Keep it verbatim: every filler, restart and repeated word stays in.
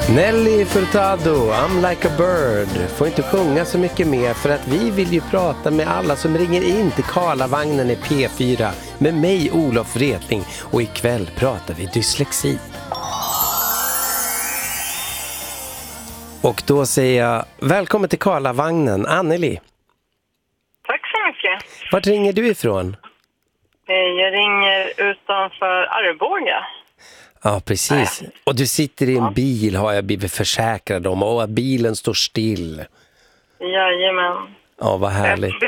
Nelly Furtado, I'm like a bird. Får inte sjunga så mycket mer för att vi vill ju prata med alla som ringer in till Karlavagnen i P fyra. Med mig, Olof Wretling, och ikväll pratar vi dyslexi. Och då säger jag välkommen till Karlavagnen, Anneli. Tack så mycket. Vart ringer du ifrån? Jag ringer utanför Arboga. Ja, precis. Och du sitter i en bil, har jag blivit försäkrad om. Och att bilen står still. Jajamän. Ja, vad härligt. Jag